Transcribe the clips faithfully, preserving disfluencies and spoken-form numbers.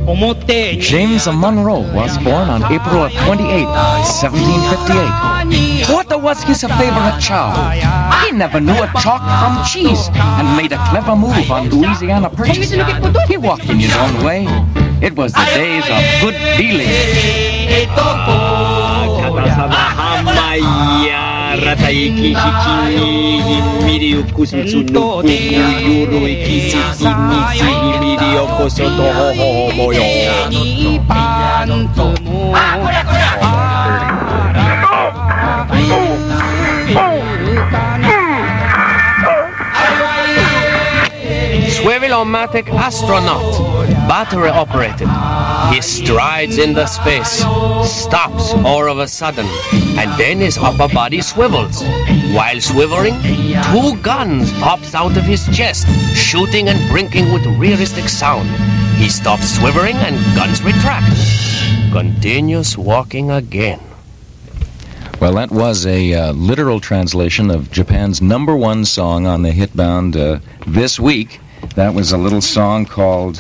James Monroe was born on April twenty-eighth, seventeen fifty-eight. What was his favorite chow? He never knew a chalk from cheese and made a clever move on Louisiana Purchase. He walked in his own way. It was the days of good feeling. Swivel-o-matic astronaut, battery operated. He strides into space, stops all of a sudden, and then his upper body swivels. While swiveling, two guns pops out of his chest, shooting and blinking with realistic sound. He stops swiveling and guns retract. Continues walking again. Well, that was a uh, literal translation of Japan's number one song on the Hitbound uh, this week. That was a little song called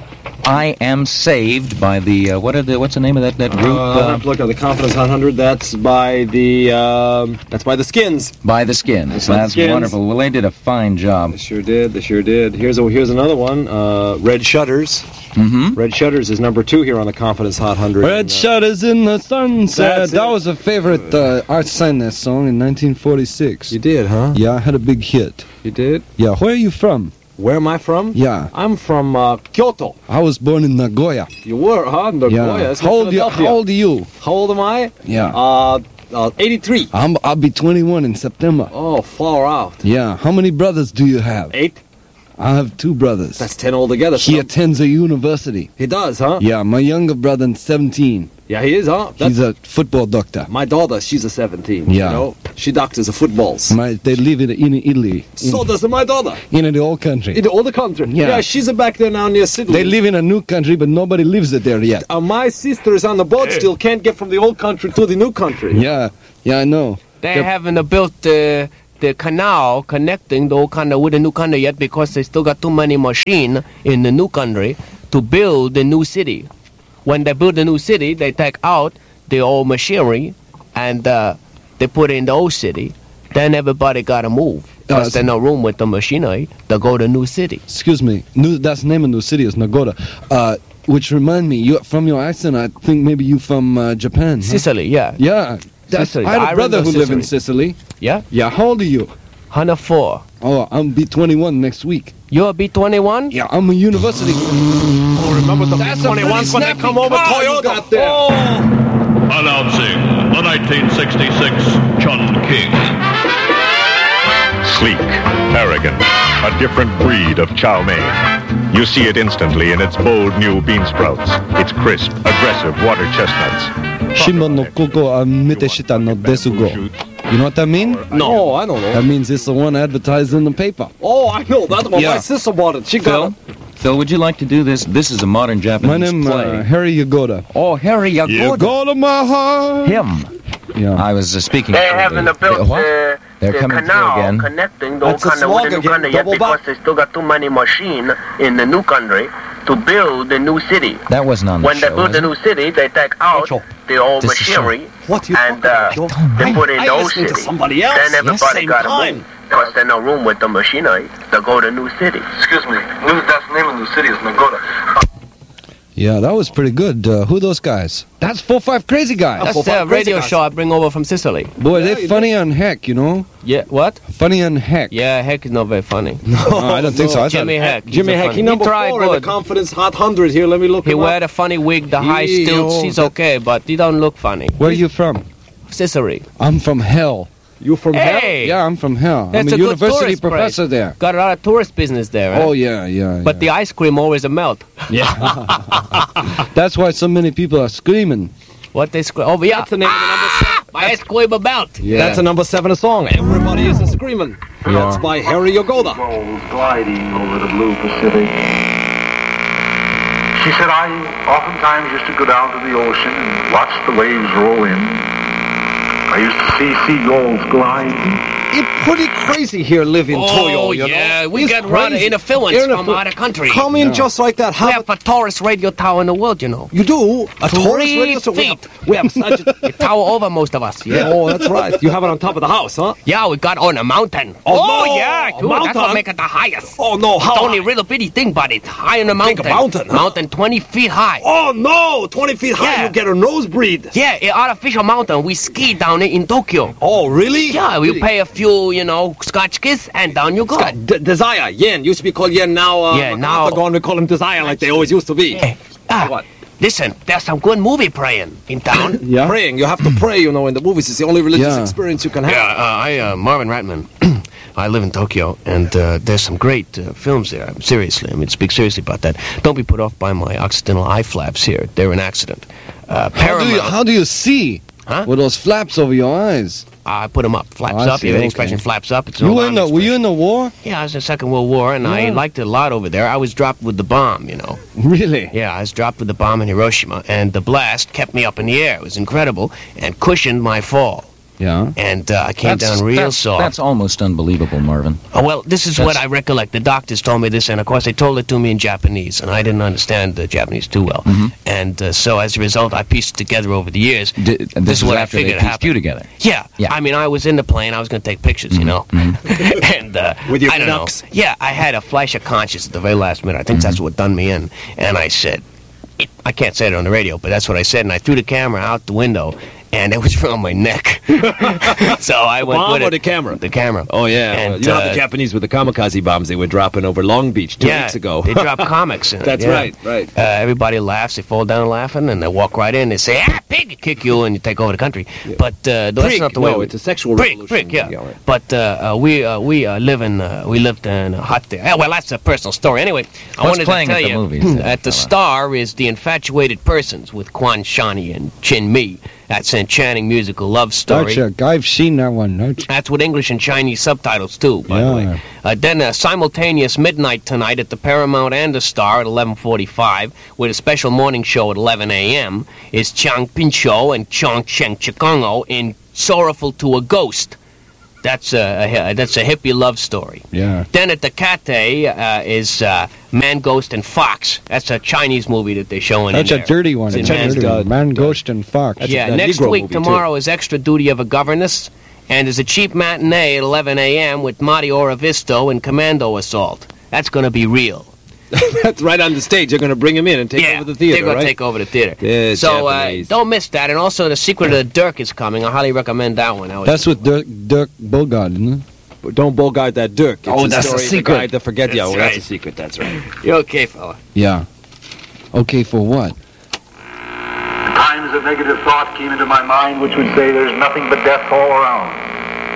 I Am Saved by the, uh, what are the, what's the name of that, that group? Uh, I have to look at the Confidence one hundred. That's by the, um, that's by the Skins. By the Skins. That's, that's Skins. Wonderful. Well, they did a fine job. They sure did. They sure did. Here's a, here's another one. Uh, Red Shutters. Mm-hmm. Red Shutters is number two here on the Confidence Hot one hundred. Red and, uh, Shutters in the sunset. That's That it. was a favorite. Uh, Art sang that song in nineteen forty-six. You did, huh? Yeah, I had a big hit. You did? Yeah, where are you from? Where am I from? Yeah, I'm from uh, Kyoto. I was born in Nagoya. You were, huh? Nagoya. Yeah. That's How old, you, Philadelphia. how old are you? How old am I? Yeah. Uh, uh, eighty-three. I'm, I'll be twenty-one in September. Oh, far out. Yeah. How many brothers do you have? Eight? I have two brothers. That's ten altogether. He So attends a university. he does, huh? Yeah, my younger brother is seventeen. Yeah, he is, huh? That's He's a football doctor. my daughter. She's a seventeen. Yeah. You know? She doctors the footballs. My, they live in, in Italy. In, So does my daughter. in the old country. In the older country. Yeah. Yeah, she's back there now near Sydney. They live in a new country, but nobody lives there yet. Uh, my sister is on the boat still, can't get from the old country to the new country. Yeah, yeah, I know. They The- haven't built uh, the canal connecting the old country with the new country yet because they still got too many machines in the new country to build the new city. When they build the new city, they take out the old machinery and uh, they put it in the old city. Then everybody got to move because Uh, there's no room with the machinery to go to the new city. Excuse me. New, that's the name of the city is Nagoya. Uh, which remind me, you from your accent, I think maybe you from uh, Japan. Huh? Sicily, yeah. Yeah. That's, Sicily. I had a I brother who remember lived in Sicily. Yeah? Yeah. How old are you? one oh four. Oh, I'm be twenty-one next week. You'll be twenty-one? Yeah, I'm a university. Oh, remember the That's a twenty-ones when they pretty come snappy over car you Toyota? got there. Oh. Announcing the nineteen sixty-six Chun King. Sleek, arrogant, a different breed of chow mein. You see it instantly in its bold new bean sprouts, its crisp, aggressive water chestnuts. Shimon no koko amite shita no desugo. You know what that means? No, I don't know. That means it's the one advertised in the paper. Oh, I know. That's what Yeah. my sister bought it. She Phil, got it. Phil, would you like to do this? This is a modern Japanese My name play. uh, Harry Yagoda. oh, Harry Yagoda. Yagoda my heart. Him. Yeah. I was uh, speaking They to haven't the, built the, what? the, They're the coming through canal again. connecting the That's old a country with slog the new again, country yet double because back. they still got too many machines in the new country to build the new city. That wasn't on the When show, they build was the it? new city, they take out Rachel, the old this is machinery What you and talking uh, about? they put it in I the old listening to city. somebody else. Then everybody Same got to time. move because there's no room with the machinery to go to new city. Excuse me, that's the name of the city is Nagoya. Yeah, that was pretty good. Uh, who those guys? That's four five crazy guys. That's for the five crazy radio guys. show I bring over from Sicily. Boy, Yeah, they're you funny on heck, you know? Yeah, what? Funny on heck. Yeah, Heck is not very funny. No, I don't think so. I thought- Jimmy Heck. he's Jimmy a Heck, funny- he number tried four in the good. Confidence Hot one hundred here. Let me look He him wear up. the funny wig, the high Yo, stilts. He's that- okay, but he don't look funny. Where are you from? Sicily. I'm from hell. You from Hey! Yeah, I'm from hell. That's I'm a, a good university tourist place. professor there. Got a lot of tourist business there, right? Oh, yeah, yeah. But the yeah. ice cream always a melt. That's why so many people are screaming. What they scream? Oh, yeah. That's the name of the number seven. My ice cream a melt. Yeah. That's a number seven song. Everybody is a screaming. That's by Harry Yagoda. Gold gliding over the blue Pacific. She said, I oftentimes used to go down to the ocean and watch the waves roll in. I used to see seagulls glide it's pretty crazy here living Oh, Toyo, you yeah, know? we It's get a lot of crazy. interference Interfer- from out of country. Come in just like that. We Have have the tallest radio tower in the world, you know. You do? A Taurus Three radio? So we feet. have, we have such a... You tower over most of us. Yeah. Oh, that's right. You have it on top of the house, huh? Yeah, we got on a mountain. Oh, no, yeah, a dude, that's mountain? what make it the highest. Oh, no, how It's only a high? little bitty thing, but it's high on the mountain. Big mountain, huh? Mountain twenty feet high. Oh, no! twenty feet high, Yeah. you get a nosebleed. Yeah, an artificial mountain. We ski down it in Tokyo. Oh, really? Yeah, we pay a few, you know, scotchkis, and down you go. D- Desire, Yen. Used to be called Yen, now... Uh, Yeah, now- Gone, we call him Desire like they always used to be. Hey, ah, What? listen, there's some good movie playing in town. Yeah. Praying, you have to pray, you know, in the movies. It's the only religious Yeah. experience you can have. Yeah, uh, I, uh, Marvin Ratman. I live in Tokyo, and uh, there's some great uh, films there. Seriously, I mean, speak seriously about that. Don't be put off by my occidental eye flaps here. They're an accident. Uh, How do Paramount, you how do you see Huh? with those flaps over your eyes? I put them up. Flaps Oh, I up. see, You have the okay. expression flaps up. It's You an were in the alarming were you in the war? expression. Yeah, I was in the Second World War, and I Yeah. liked it a lot over there. I was dropped with the bomb, you know. Really? Yeah, I was dropped with the bomb in Hiroshima, and the blast kept me up in the air. It was incredible, and cushioned my fall. Yeah. And uh, I came down real that's, soft. That's almost unbelievable, Marvin. Oh, well, this is That's- what I recollect. The doctors told me this, and of course they told it to me in Japanese, and I didn't understand the Japanese too well. Mhm. And uh, so as a result, I pieced it together over the years. D- and This is was what I after they figured pieced happened. you together. Yeah. Yeah. I mean, I was in the plane. I was going to take pictures, you know. and uh, With your I don't know. Canucks? Yeah, I had a flash of conscience at the very last minute. I think that's what done me in. And I said, it, I can't say it on the radio, but that's what I said. And I threw the camera out the window, and it was around my neck. so I went Bomb with or it. the camera? The camera. Oh, yeah. And, you know uh, how the Japanese with the kamikaze bombs they were dropping over Long Beach two yeah, weeks ago. they drop comics in it. That's yeah. right, right. Uh, everybody laughs. They fall down laughing, and they walk right in. They say, "Ah, pig!" Kick you, and you take over the country. But uh, that's Prig. not the way. No, we- it's a sexual Prick, revolution. prick, yeah. Yeah, right. But uh, uh, we uh, we uh, live in uh, we lived in a hot day. well, that's a personal story. Anyway, I What's wanted playing to tell at the you movies, uh, at the fella? Star is The Infatuated Persons with Quan Shani and Chin Mi. That's an enchanting musical love story. Gotcha. I've seen that one. Gotcha. That's with English and Chinese subtitles too, by the Yeah. way. Uh, then a simultaneous midnight tonight at the Paramount and the Star at eleven forty-five, with a special morning show at eleven a.m. is Chang Pincho and Chong Cheng Chikongo in Sorrowful to a Ghost. That's a, a that's a hippie love story. Yeah. Then at the Cathay uh, is uh, Man, Ghost, and Fox. That's a Chinese movie that they're showing That's in a there. dirty one. It's in It's a Chinese dirty God. one. Man, Ghost, and Fox. That's yeah, a next Negro week, movie, too. tomorrow is Extra Duty of a Governess, and there's a cheap matinee at eleven a.m. with Marty Oravisto and Commando Assault. That's going to be real. That's right on the stage. You're going to bring him in and take yeah, over the theater, they're going right? to take over the theater. Yeah, so uh, Japanese. don't miss that. And also, The Secret of the Dirk is coming. I highly recommend that one. That was- That's with Dirk, Dirk Bogard, isn't it? But don't bogart that Dirk. It's Oh, the that's the story of secret. guy that forget you. That's Oh, that's right. a secret. That's right. You okay, fella? Yeah. Okay, for what? At times a negative thought came into my mind which would say there's nothing but death all around.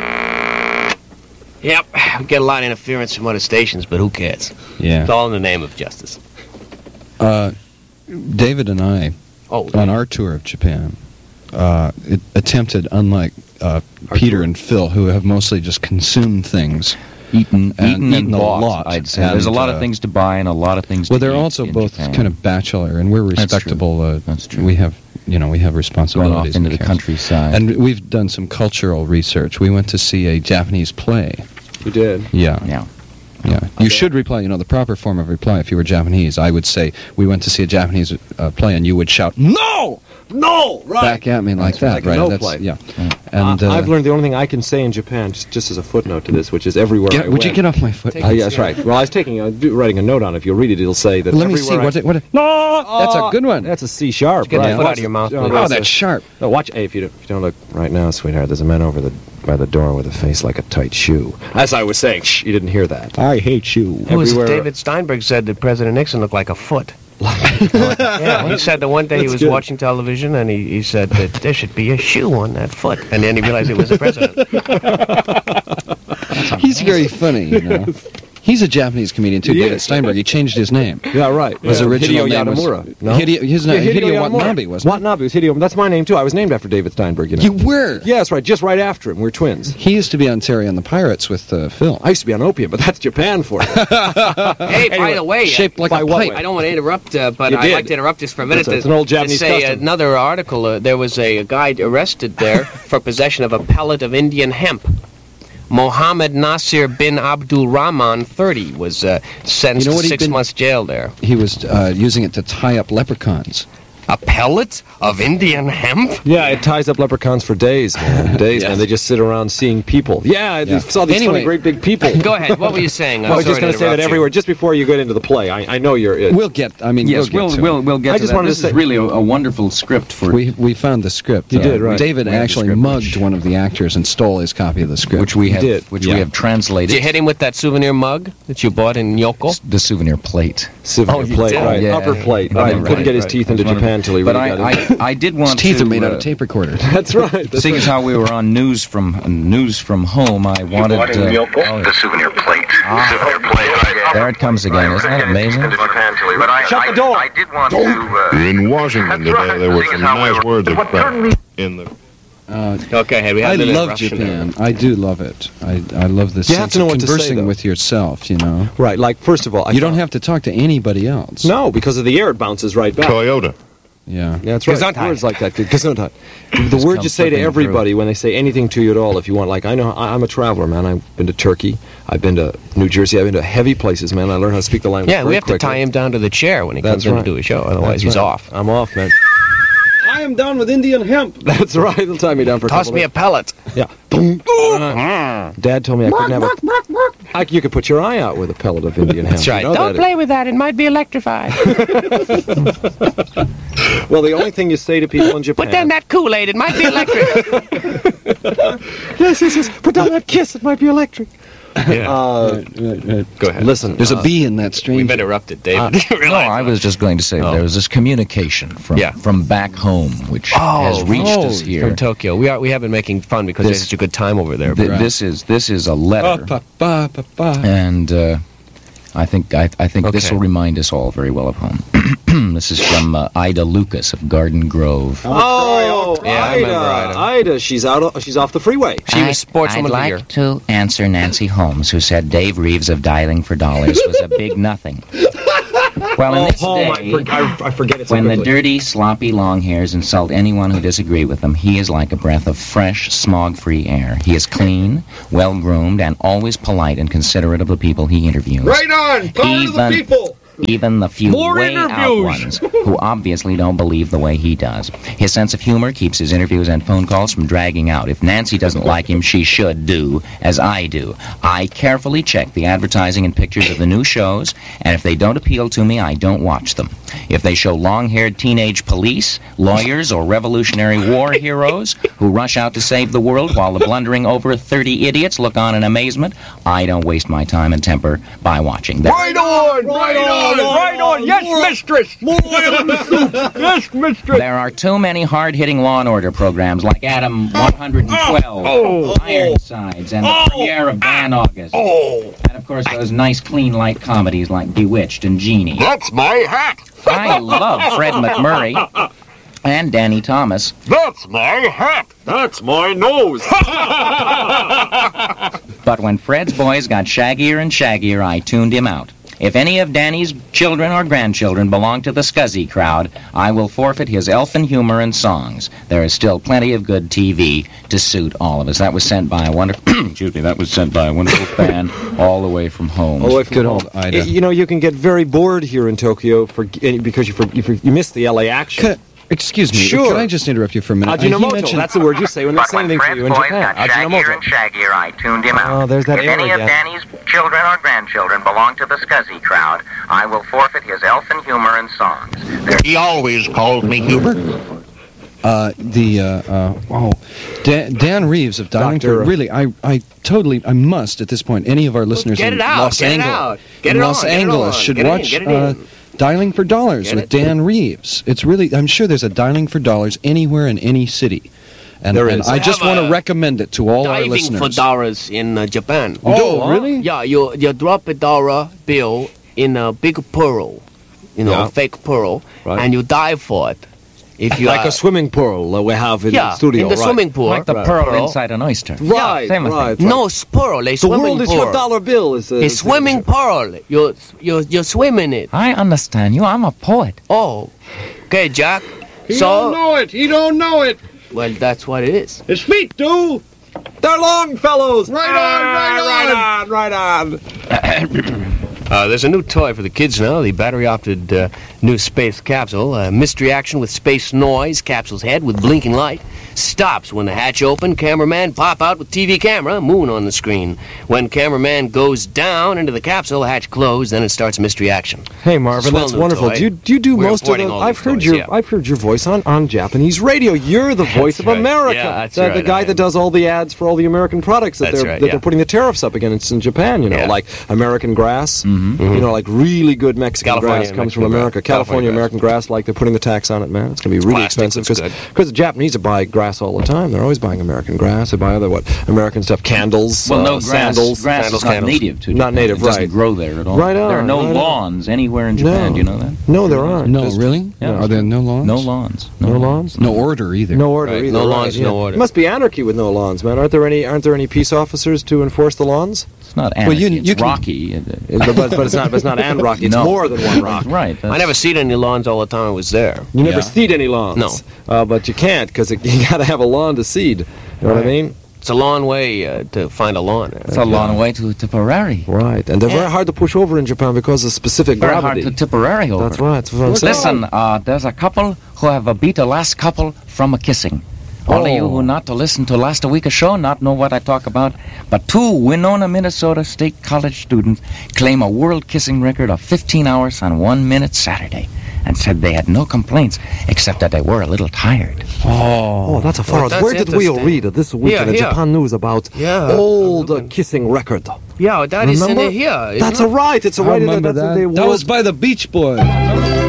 Yep. We get a lot of interference from other stations, but who cares? Yeah. It's all in the name of justice. Uh, David and I, Oh, on our tour of Japan, uh, it attempted, unlike uh, Peter and Phil, who have mostly just consumed things. Eaten, And eaten and eaten a bought, lot. I'd say. There's a And, lot of uh, things to buy and a lot of things Well, to they're eat also in both Japan. kind of bachelor, and we're That's true. respectable. Uh, That's true. We have, you know, we have Going responsibilities. off into and the cares. countryside. And we've done some cultural research. We went to see a Japanese play. You did. Yeah. yeah. Yeah, you should reply. You know, the proper form of reply, if you were Japanese, I would say, we went to see a Japanese uh, play, and you would shout, no! No! Right. Back at me like that, like a right? no That's, play. Yeah. And, uh, uh, I've learned the only thing I can say in Japan, just, just as a footnote to this, which is everywhere get, I would you went- get off my foot? Uh, yeah, that's right. Well, I was taking, uh, do- writing a note on it. If you read it, it'll say that. Let me see. everywhere What? I- It, what? It, no! That's a good one. That's a C sharp. Get right. that foot out Watch of your it. mouth, Oh, please. Oh, that's sharp. No, watch. Hey, if you don't, if you don't look right now, sweetheart, there's a man over the by the door with a face like a tight shoe. As I was saying, shh, you didn't hear that. I hate you. Who was it? Everywhere- David Steinberg said that President Nixon looked like a foot. Yeah, he said the one day he That's was good. watching television and he, he said that there should be a shoe on that foot. And then he realized it was the president. He's very funny, you know. He's a Japanese comedian, too, He David is. Steinberg. He changed his name. Yeah, right. His Yeah. original Hideo name Yatamura. was... No? Hideo, his name, Yeah, Hideo, Yatamura. Watanabe, wasn't it? Watanabe was Hideo. That's my name, too. I was named after David Steinberg, you know. You were? Yeah, that's right. Just right after him. We're twins. He used to be on Terry and the Pirates with uh, Phil. I used to be on opium, but that's Japan for you. Hey, by the way, Shaped like by a what pipe. way? I don't want to interrupt, uh, but You I'd did. like to interrupt this for a minute. It's a- it's to- an old to Japanese say custom. another article. Uh, there was a, a guy arrested there for possession of a pellet of Indian hemp. Mohammed Nasir bin Abdul Rahman, thirty, was uh, sentenced You know what to he'd six been- months jail there. He was uh, using it to tie up leprechauns. A pellet of Indian hemp? Yeah, it ties up leprechauns for days, man. Days, Yeah. man. They just sit around seeing people. Yeah, I Yeah. saw these Anyway. funny, great big people. Go ahead. What were you saying? I'm I was just sorry going to to say that interrupt you. everywhere, just before you get into the play. I, I know you're... It. We'll get. I mean, Yes, we'll we'll get to we'll, it. we'll get I to just that. wanted This to is say- really a, a wonderful script for We we found the script. You Uh, did, right. David We have the actually script, mugged which- one of the actors and stole his copy of the script. which we have did. which Yeah. we have translated. Did you hit him with that souvenir mug that you bought in Yoko? The souvenir plate. Souvenir Oh, you plate, did? right. Yeah. Upper plate, Right, right. right, Couldn't get his right. teeth into That's Japan wonderful. till he But really got I, in. I, I did want His teeth to... are made out uh, of tape recorders. That's right. That's Seeing right. as how we were on news from uh, news from home, I wanted... Uh, oh, The souvenir plate. Souvenir plate. there it comes again. Isn't that amazing? But I, Shut the I- door. I did want to. Uh, In Washington That's today, right. there were Seeing some as how we nice were- words of what turned me- credit in the... Uh, Okay, we I had an love interruption there. Japan. I do love it. I, I love this You have sense to know of what to say, conversing though. with yourself, you know. Right, like, first of all... I You don't thought- have to talk to anybody else. No, because of the air, it bounces right back. Toyota. Yeah. Yeah, that's right. Gesundheit. Words like that. Gesundheit. The Just word come you say to flipping everybody when they say anything to you at all, if you want, like, I know, I, I'm a traveler, man. I've been to Turkey. I've been to New Jersey. I've been to heavy places, man. I learned how to speak the language Yeah, we very have to tie quickly. him down to the chair when he That's comes in right. to do a show. Otherwise, That's he's right. off. I'm off, man. I am down with Indian hemp. That's right. They'll tie me down for a Toss couple me a of pellet. Yeah. Boom. Dad told me I couldn't have a... I, you could put your eye out with a pellet of Indian hemp. That's right. You know Don't that. play with that. It might be electrified. Well, the only thing you say to people in Japan... Put down that Kool-Aid. It might be electric. Yes, yes, yes. Put down that kiss. It might be electric. Yeah. Uh, Right, right. Go ahead. listen. There's uh, a bee in that strange. We've interrupted, David. You No, realize I that? was just going to say Oh. there was this communication from Yeah. from back home, which Oh, has reached oh, us here. from Tokyo. We are we have been making fun because This- there's such a good time over there. Th- but- This is this is a Oh, letter, pa, pa, pa, pa. and uh, I think I, I think this Okay. will remind us all very well of home. This is from uh, Ida Lucas of Garden Grove. Oh, Yeah, I Ida, remember Ida. Ida. She's out. o- She's off the freeway. She was sportswoman I'd of the like year. to answer Nancy Holmes, who said Dave Reeves of Dialing for Dollars was a big nothing. Well, in Oh, this home. I, day, for, I, I forget it so when the quickly. dirty, sloppy long hairs insult anyone who disagree with them, he is like a breath of fresh, smog-free air. He is clean, well-groomed, and always polite and considerate of the people he interviews. Right on! Power to the Even- people! Even the few More way out interviews. ones who obviously don't believe the way he does. His sense of humor keeps his interviews and phone calls from dragging out. If Nancy doesn't like him, she should do as I do. I carefully check the advertising and pictures of the new shows, and if they don't appeal to me, I don't watch them. If they show long-haired teenage police, lawyers, or Revolutionary War heroes who rush out to save the world while the blundering over thirty idiots look on in amazement, I don't waste my time and temper by watching them. Right on! Right on! Right on! Yes, mistress! More oil in the soup! Yes, mistress! There are too many hard-hitting Law and Order programs like Adam one hundred twelve, Oh. Ironsides, and the Oh. premiere of Van August. Oh! And, of course, those nice, clean, light comedies like Bewitched and Genie. That's my hat! I love Fred McMurray and Danny Thomas. That's my hat! That's my nose! But when Fred's boys got shaggier and shaggier, I tuned him out. If any of Danny's children or grandchildren belong to the Scuzzy crowd, I will forfeit his elfin humor and songs. There is still plenty of good T V to suit all of us. That was sent by a wonderful, excuse me, that was sent by a wonderful fan all the way from home. Oh, if Good you, old Ida. You know, you can get very bored here in Tokyo for because you for, you, for, you miss the L A action. Ca- Excuse me. Sure. Could I just interrupt you for a minute? Uh, he Ajinomoto. mentioned- That's the word you say when they But say when anything to Fred's you in boys Japan. got shaggier Ajinomoto. and shaggier, I tuned him out. Oh, there's that if air any of again. Danny's children or grandchildren belong to the Scuzzy crowd, I will forfeit his elfin humor and songs. There He always called me Hubert. Uh, the uh, uh, oh, Dan, Dan Reeves of Dialing for Doctor really, I, I totally, I must at this point. Any of our listeners get in it out, Los get it Angeles, out. Get in it Los on, get it Angeles on. should Get it in, watch get it uh, in. Dialing for Dollars Get with it. Dan Reeves. It's really, I'm sure there's a Dialing for Dollars anywhere in any city, and, There and is. I They just have want to a recommend it to all our Diving listeners. for dollars in uh, Japan. Oh, really? Yeah, you you drop a dollar bill in a big pearl, you know, Yeah. fake pearl, Right. and you dive for it. If you Like are, a swimming pool uh, we have in yeah, the studio. in the right. swimming pool. Like the Right. pearl, Pearl. inside an oyster. Right, Same thing. right, right. No, s- pearl, a The swimming world is pool. your dollar bill. Is uh, A swimming pearl. You you you swim in it. I understand you. I'm a poet. Oh, okay, Jack. He so don't know it. He don't know it. well, that's what it is. His feet do. They're Longfellows. Right on, right on, right on. Uh, there's a new toy for the kids now, the battery-opted uh, new space capsule. Uh, mystery action with space noise. Capsule's head with blinking light stops when the hatch open. Cameraman pop out with T V camera. Moon on the screen. When cameraman goes down into the capsule, the hatch closed. Then it starts mystery action. Hey Marvin, Swell that's new wonderful. toy. Do you, do you do We're most of importing the? all I've these heard toys, your yeah. I've heard your voice on, on Japanese radio. You're the voice of right. America. Yeah, that's the, right, the guy I that am. does all the ads for all the American products that That's they're right, that yeah. they're putting the tariffs up against in Japan. You know, Yeah. like American grass. Mm-hmm. You know, like really good Mexican California grass and comes Mexican from America. grass. California, California American grass. Like they're putting the tax on it, man. It's going to be really Plastic, expensive that's because good. because the Japanese buy grass all the time. They're always buying American grass. They buy other what American stuff, candles, Well, uh, no, grass, sandals. grass Sandals, is not candles. native to Not Japan. native, It doesn't right. grow there at all. Right on, There are no right on. lawns anywhere in Japan. No. Do you know that? No, there aren't. No, There's really? Yeah. Are there no lawns? No lawns. no lawns. No order either. No order Right, either. no right, lawns, yeah. no order. It must be anarchy with no lawns, man. Aren't there any? Aren't there any peace officers to enforce the lawns? It's not Well, anarchy. you- it's you can- rocky. It- but, but it's not. But it's not an rock. It's No. more than one rock. Right. I that's- never seen any lawns all the time I was there. You never Yeah. seed any lawns. No. uh, but you can't because you got to have a lawn to seed. You know what I mean? It's a long way uh, to find a lawn. It's a long way to Tipperary. Right, and they're very hard to push over in Japan because of specific Very gravity. hard to Tipperary over. That's right. That's what I'm saying. Listen, uh, there's a couple who have uh, beat the last couple from a kissing. All of you Oh. who not to listen to last week's show, not know what I talk about, but two Winona, Minnesota State College students claim a world kissing record of fifteen hours on one minute Saturday, and said they had no complaints except that they were a little tired. Oh, that's a far. Well, that's Where did we interesting. read this week Yeah, in the yeah. Japan news about Yeah, old I'm uh, kissing record? Yeah, that is in Remember? the here. isn't That's it? a right. It's a I right. in the- remember that's in that. the That world- was by the Beach Boys.